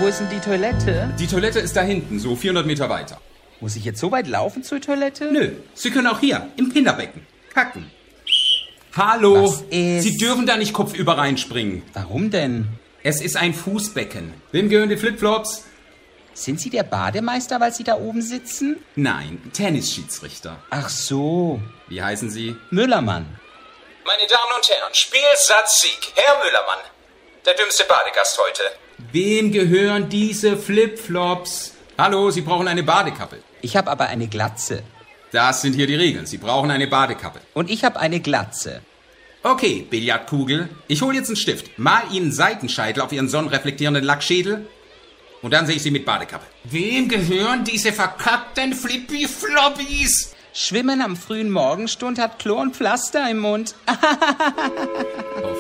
wo ist denn die Toilette? Die Toilette ist da hinten, so 400 Meter weiter. Muss ich jetzt so weit laufen zur Toilette? Nö, Sie können auch hier, im Kinderbecken, kacken. Hallo, Was ist? Sie dürfen da nicht kopfüber reinspringen. Warum denn? Es ist ein Fußbecken. Wem gehören die Flipflops? Sind Sie der Bademeister, weil Sie da oben sitzen? Nein, Tennisschiedsrichter. Ach so, Wie heißen Sie? Müllermann. Meine Damen und Herren, Spiel, Satz, Sieg. Herr Müllermann, der dümmste Badegast heute. Wem gehören diese Flipflops? Hallo, Sie brauchen eine Badekappe. Ich habe aber eine Glatze. Das sind hier die Regeln. Sie brauchen eine Badekappe. Und ich habe eine Glatze. Okay, Billardkugel. Ich hole jetzt einen Stift. Mal Ihnen Seitenscheitel auf Ihren sonnenreflektierenden Lackschädel. Und dann sehe ich Sie mit Badekappe. Wem gehören diese verkackten Flippy-Floppies? Schwimmen am frühen Morgenstund hat Chlor und Pflaster im Mund.